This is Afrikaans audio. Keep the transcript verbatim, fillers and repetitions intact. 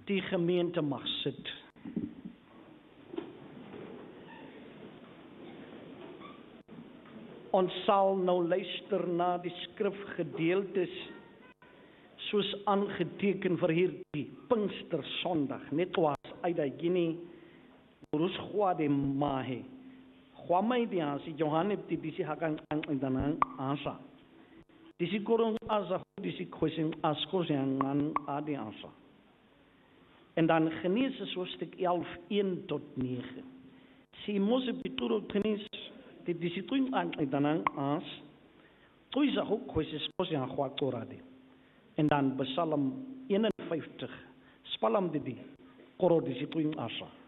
die gemeente mag sit. Ons sal nou luister na die skrifgedeeltes soos aangeteken vir hierdie Pinkstersondag, net was uit die gini urus khwade mahe khwamai dia si Johannes ti disi hakang ang danang asa disi korong asa disi kwesing askos yang an adi asa. En dan Genesis hoofstuk elf een tot negen. Si Mose pituro Genesis die disituin ang danang as tuisa hok kwesing skos yang khwatorade. En dan Psalm eenenvyftig spalam di di koro disituin asa.